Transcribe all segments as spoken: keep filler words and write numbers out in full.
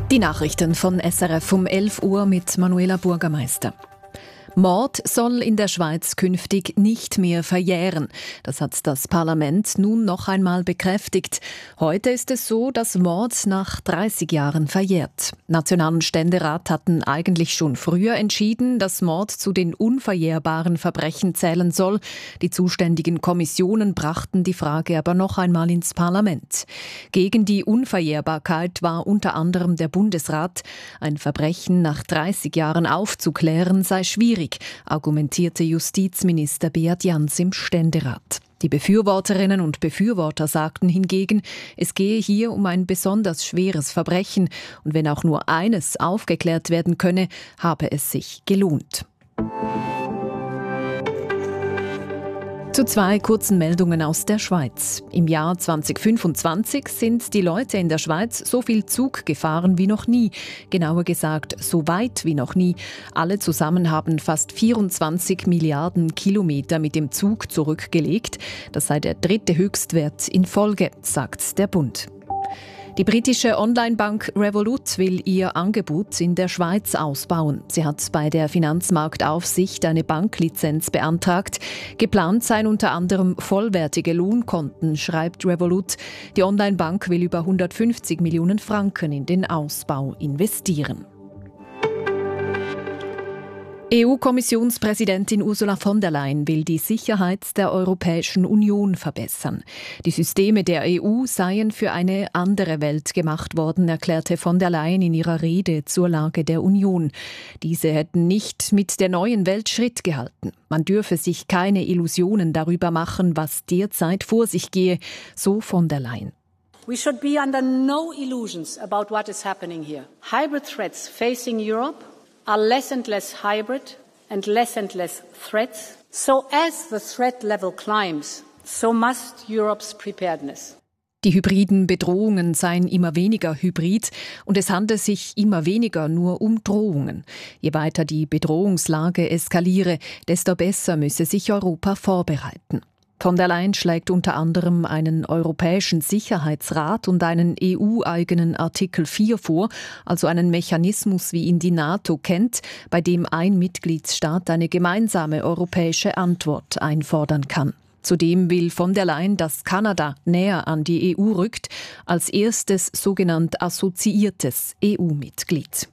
Die Nachrichten von S R F um elf Uhr mit Manuela Burgermeister. Mord soll in der Schweiz künftig nicht mehr verjähren. Das hat das Parlament nun noch einmal bekräftigt. Heute ist es so, dass Mord nach dreißig Jahren verjährt. National- und Ständerat hatten eigentlich schon früher entschieden, dass Mord zu den unverjährbaren Verbrechen zählen soll. Die zuständigen Kommissionen brachten die Frage aber noch einmal ins Parlament. Gegen die Unverjährbarkeit war unter anderem der Bundesrat. Ein Verbrechen nach dreißig Jahren aufzuklären sei schwierig, argumentierte Justizminister Beat Jans im Ständerat. Die Befürworterinnen und Befürworter sagten hingegen, es gehe hier um ein besonders schweres Verbrechen und wenn auch nur eines aufgeklärt werden könne, habe es sich gelohnt. Zu zwei kurzen Meldungen aus der Schweiz. Im Jahr zwanzig fünfundzwanzig sind die Leute in der Schweiz so viel Zug gefahren wie noch nie. Genauer gesagt, so weit wie noch nie. Alle zusammen haben fast vierundzwanzig Milliarden Kilometer mit dem Zug zurückgelegt. Das sei der dritte Höchstwert in Folge, sagt der Bund. Die britische Online-Bank Revolut will ihr Angebot in der Schweiz ausbauen. Sie hat bei der Finanzmarktaufsicht eine Banklizenz beantragt. Geplant seien unter anderem vollwertige Lohnkonten, schreibt Revolut. Die Online-Bank will über hundertfünfzig Millionen Franken in den Ausbau investieren. E U-Kommissionspräsidentin Ursula von der Leyen will die Sicherheit der Europäischen Union verbessern. Die Systeme der E U seien für eine andere Welt gemacht worden, erklärte von der Leyen in ihrer Rede zur Lage der Union. Diese hätten nicht mit der neuen Welt Schritt gehalten. Man dürfe sich keine Illusionen darüber machen, was derzeit vor sich gehe, so von der Leyen. We should be under no illusions about what is happening here. Hybrid threats facing Europe are less and less hybrid and less and less threats. So as the threat level climbs, so must Europe's preparedness. Die hybriden Bedrohungen seien immer weniger hybrid und es handle sich immer weniger nur um Drohungen. Je weiter die Bedrohungslage eskaliere, desto besser müsse sich Europa vorbereiten. Von der Leyen schlägt unter anderem einen Europäischen Sicherheitsrat und einen E U-eigenen Artikel vier vor, also einen Mechanismus, wie ihn die NATO kennt, bei dem ein Mitgliedsstaat eine gemeinsame europäische Antwort einfordern kann. Zudem will von der Leyen, dass Kanada näher an die E U rückt, als erstes sogenannt assoziiertes E U-Mitglied.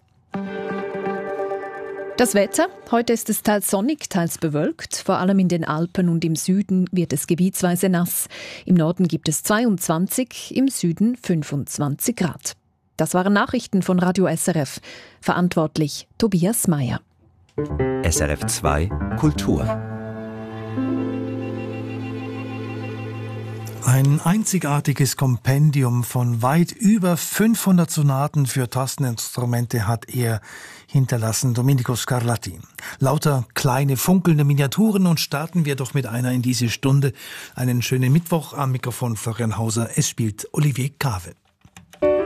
Das Wetter. Heute ist es teils sonnig, teils bewölkt. Vor allem in den Alpen und im Süden wird es gebietsweise nass. Im Norden gibt es zweiundzwanzig, im Süden fünfundzwanzig Grad. Das waren Nachrichten von Radio S R F. Verantwortlich Tobias Meyer. S R F zwei Kultur. Ein einzigartiges Kompendium von weit über fünfhundert Sonaten für Tasteninstrumente hat er hinterlassen, Domenico Scarlatti. Lauter kleine, funkelnde Miniaturen und starten wir doch mit einer in diese Stunde. Einen schönen Mittwoch am Mikrofon Florian Hauser. Es spielt Olivier Cave.